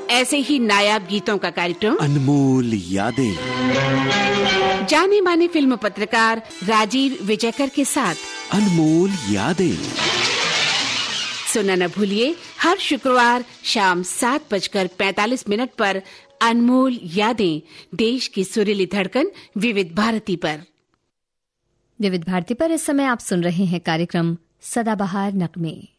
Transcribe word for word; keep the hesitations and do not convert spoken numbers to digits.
ऐसे ही नायाब गीतों का कार्यक्रम अनमोल यादें, जाने माने फिल्म पत्रकार राजीव विजयकर के साथ अनमोल यादें सुनना न भूलिए हर शुक्रवार शाम सात बजकर पैतालीस मिनट पर अनमोल यादें, देश की सुरीली धड़कन विविध भारती पर। विविध भारती पर इस समय आप सुन रहे हैं कार्यक्रम सदाबहार नगमे।